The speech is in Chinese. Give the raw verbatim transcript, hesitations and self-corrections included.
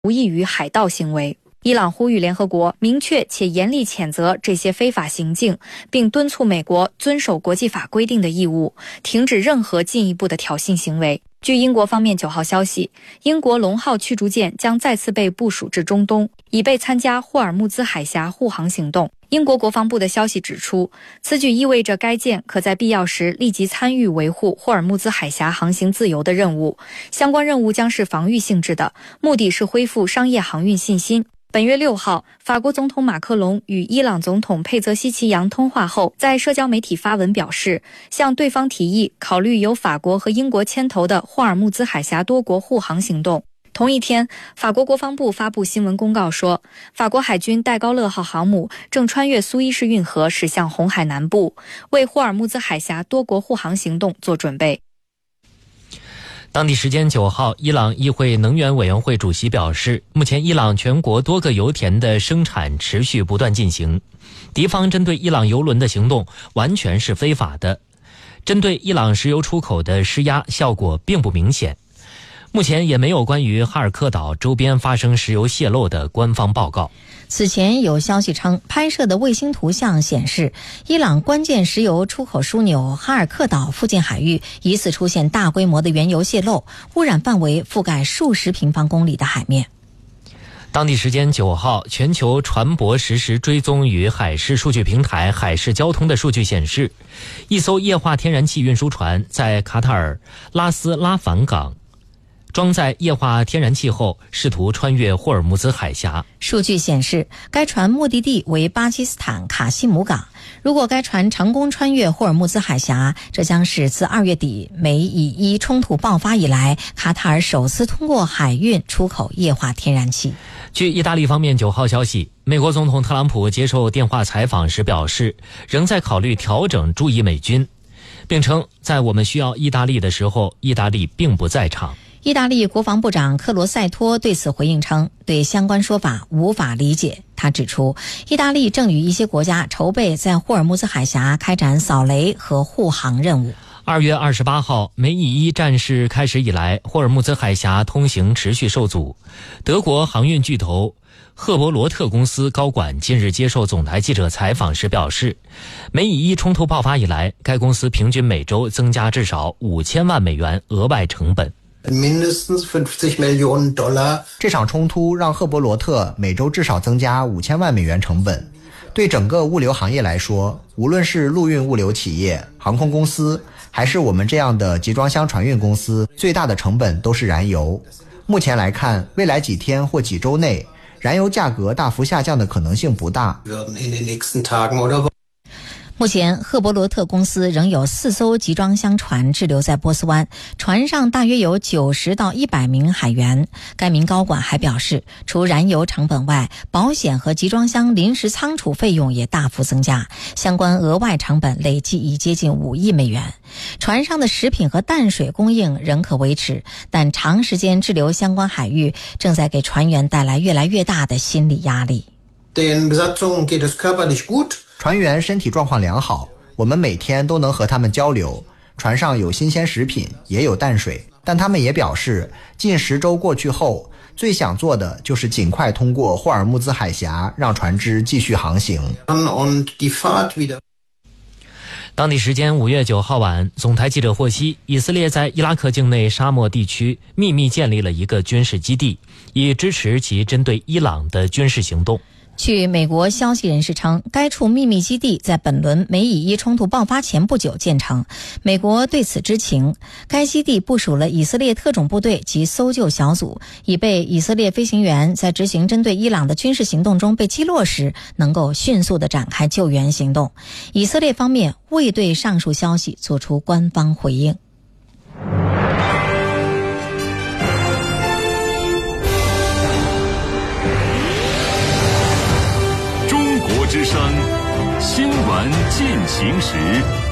无异于海盗行为。伊朗呼吁联合国明确且严厉谴责这些非法行径，并敦促美国遵守国际法规定的义务，停止任何进一步的挑衅行为。据英国方面九号消息，英国龙号驱逐舰将再次被部署至中东，以备参加霍尔木兹海峡护航行动。英国国防部的消息指出，此举意味着该舰可在必要时立即参与维护霍尔木兹海峡航行自由的任务，相关任务将是防御性质的，目的是恢复商业航运信心。本月六号，法国总统马克龙与伊朗总统佩泽西奇扬通话后，在社交媒体发文表示，向对方提议考虑由法国和英国牵头的霍尔木兹海峡多国护航行动。同一天，法国国防部发布新闻公告说，法国海军戴高乐号航母正穿越苏伊士运河驶向红海南部，为霍尔木兹海峡多国护航行动做准备。 当地时间九号，伊朗议会能源委员会主席表示，目前伊朗全国多个油田的生产持续不断进行，敌方针对伊朗油轮的行动完全是非法的，针对伊朗石油出口的施压效果并不明显。目前也没有关于哈尔克岛周边发生石油泄漏的官方报告。 此前有消息称，拍摄的卫星图像显示，伊朗关键石油出口枢纽哈尔克岛附近海域疑似出现大规模的原油泄漏，污染范围覆盖数十平方公里的海面。 当地时间九号，全球船舶实时追踪与海事数据平台海事交通的数据显示，一艘液化天然气运输船在卡塔尔拉斯拉凡港装载液化天然气后，试图穿越霍尔木兹海峡。 数据显示，该船目的地为巴基斯坦卡西姆港。如果该船成功穿越霍尔木兹海峡，这将是自二月底美以伊冲突爆发以来，卡塔尔首次通过海运出口液化天然气。 据意大利方面九号消息，美国总统特朗普接受电话采访时表示，仍在考虑调整驻意美军，并称在我们需要意大利的时候，意大利并不在场。 意大利国防部长克罗塞托对此回应称，对相关说法无法理解。他指出，意大利正与一些国家筹备在霍尔木兹海峡开展扫雷和护航任务。 二月二十八号，美以伊战事开始以来，霍尔木兹海峡通行持续受阻。德国航运巨头赫伯罗特公司高管近日接受总台记者采访时表示，美以伊冲突爆发以来，该公司平均每周增加至少五千万美元额外成本。 这场冲突让赫伯罗特每周至少增加五千万美元成本。对整个物流行业来说，无论是陆运物流企业、航空公司，还是我们这样的集装箱船运公司，最大的成本都是燃油。目前来看，未来几天或几周内，燃油价格大幅下降的可能性不大。 目前，赫伯罗特公司仍有四艘集装箱船滞留在波斯湾，船上大约有九十到一百名海员。该名高管还表示，除燃油成本外，保险和集装箱临时仓储费用也大幅增加，相关额外成本累计已接近五亿美元。船上的食品和淡水供应仍可维持，但长时间滞留相关海域正在给船员带来越来越大的心理压力。 船员身体状况良好，我们每天都能和他们交流。船上有新鲜食品，也有淡水，但他们也表示，近十周过去后，最想做的就是尽快通过霍尔木兹海峡，让船只继续航行。 当地时间五月九号晚，总台记者获悉，以色列在伊拉克境内沙漠地区秘密建立了一个军事基地，以支持其针对伊朗的军事行动。 据美国消息人士称，该处秘密基地在本轮美以伊冲突爆发前不久建成，美国对此知情。该基地部署了以色列特种部队及搜救小组，以备以色列飞行员在执行针对伊朗的军事行动中被击落时，能够迅速地展开救援行动。以色列方面未对上述消息作出官方回应。 之声新闻进行时。